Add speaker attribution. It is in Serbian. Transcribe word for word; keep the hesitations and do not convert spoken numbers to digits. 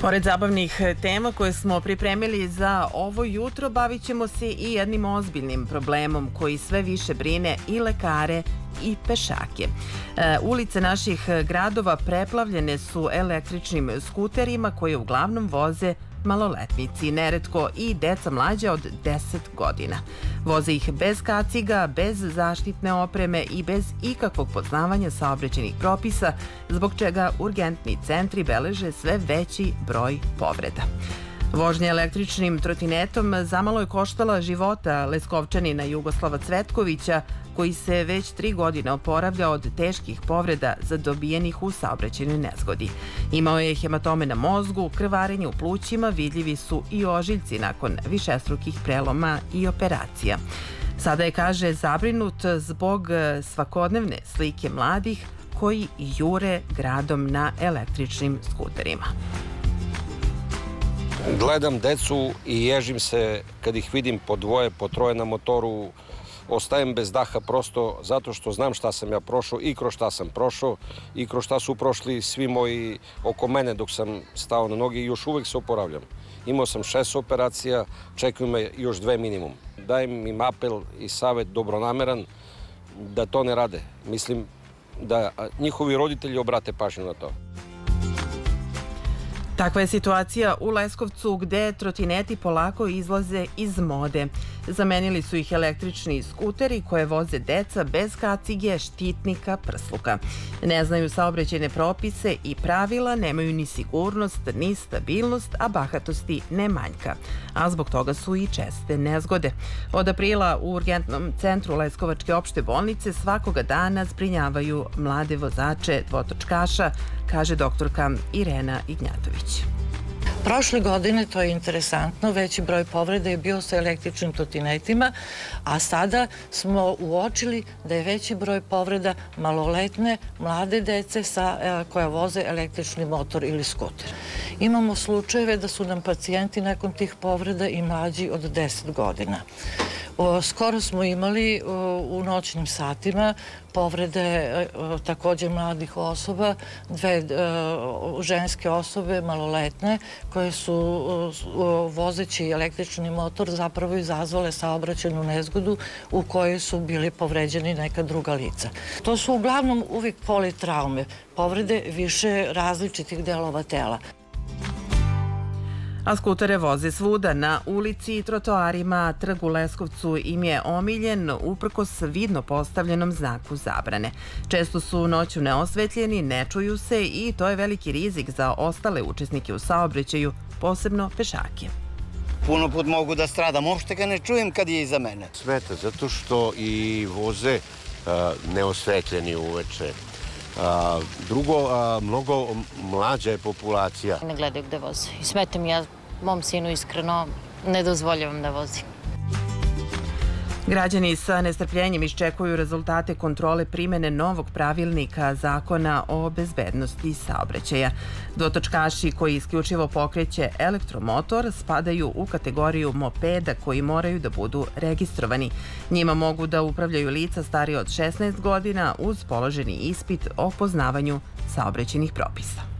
Speaker 1: Pored zabavnih tema koje smo pripremili za ovo jutro, bavit ćemo se i jednim ozbiljnim problemom koji sve više brine i lekare i pešake. E, ulice naših gradova preplavljene su električnim skuterima koje uglavnom voze maloletnici, neretko i deca mlađa od deset godina. Voze ih bez kaciga, bez zaštitne opreme i bez ikakvog poznavanja saobraćajnih propisa, zbog čega urgentni centri beleže sve veći broj povreda. Vožnja električnim trotinetom zamalo je koštala života Leskovčanina Jugoslava Cvetkovića, koji se već tri godine oporavlja od teških povreda zadobijenih u saobraćajnoj nezgodi. Imao je hematome na mozgu, krvarenje u plućima, vidljivi su i ožiljci nakon višestrukih preloma i operacija. Sada je, kaže, zabrinut zbog svakodnevne slike mladih koji jure gradom na električnim skuterima.
Speaker 2: Gledam decu i ježim se kad ih vidim po dvoje, po troje na motoru. Ostajem bez daha prosto zato što znam šta sam ja prošao i kroz šta sam prošao i kroz šta su prošli svi moji oko mene dok sam stao na noge i još uvek se oporavljam. Imao sam šest operacija, čekaju me još dve minimum. Dajem im apel i savet dobronameran da to ne rade. Mislim da njihovi roditelji obrate pažnju na to.
Speaker 1: Takva je situacija u Leskovcu, gde trotineti polako izlaze iz mode. Zamenili su ih električni skuteri koje voze deca bez kacige, štitnika, prsluka. Ne znaju saobraćajne propise i pravila, nemaju ni sigurnost, ni stabilnost, a bahatosti ne manjka. A zbog toga su i česte nezgode. Od aprila u urgentnom centru Leskovačke opšte bolnice svakoga dana zbrinjavaju mlade vozače dvotočkaša, kaže doktorka Irena Ignjatović.
Speaker 3: Prošle godine, to je interesantno, veći broj povreda je bio sa električnim trotinetima, a sada smo uočili da je veći broj povreda maloletne, mlade dece sa, koja voze električni motor ili skuter. Imamo slučajeve da su nam pacijenti nakon tih povreda i mlađi od deset godina. Skoro smo imali u noćnim satima povrede također mladih osoba, dve ženske osobe, maloletne, koje su vozeći električni motor zapravo izazvale saobraćajnu nezgodu u kojoj su bili povređeni neka druga lica. To su uglavnom uvijek politraume, povrede više različitih delova tela.
Speaker 1: A skutere voze svuda, na ulici i trotoarima. Trg u Leskovcu im je omiljen uprkos vidno postavljenom znaku zabrane. Često su noću neosvetljeni, ne čuju se i to je veliki rizik za ostale učesnike u saobraćaju, posebno pešake.
Speaker 4: Puno put mogu da stradam, uopšte ga ne čujem kad je iza mene.
Speaker 5: Smeta, zato što i voze neosvetljeni uveče. Drugo, mnogo mlađa je populacija.
Speaker 6: Ne gledaju gde voze. I smetam ja mom sinu iskreno, ne dozvoljavam da vozi.
Speaker 1: Građani sa nestrpljenjem iščekuju rezultate kontrole primene novog pravilnika Zakona o bezbednosti saobraćaja. Dvotočkaši koji isključivo pokreće elektromotor spadaju u kategoriju mopeda koji moraju da budu registrovani. Njima mogu da upravljaju lica starije od šesnaest godina uz položeni ispit o poznavanju saobraćajnih propisa.